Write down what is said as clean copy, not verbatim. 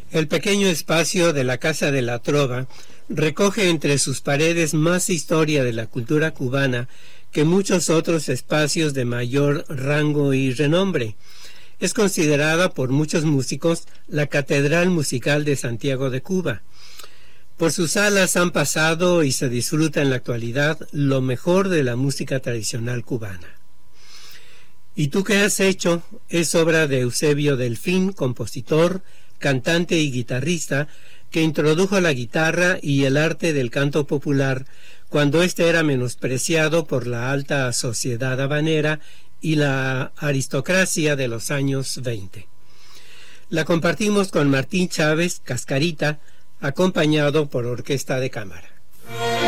El pequeño espacio de la Casa de la Trova recoge entre sus paredes más historia de la cultura cubana que muchos otros espacios de mayor rango y renombre. Es considerada por muchos músicos la Catedral Musical de Santiago de Cuba. Por sus salas han pasado y se disfruta en la actualidad lo mejor de la música tradicional cubana. ¿Y tú qué has hecho? Es obra de Eusebio Delfín, compositor, cantante y guitarrista, que introdujo la guitarra y el arte del canto popular cuando éste era menospreciado por la alta sociedad habanera y la aristocracia de los años 20. La compartimos con Martín Chávez, Cascarita, acompañado por orquesta de cámara.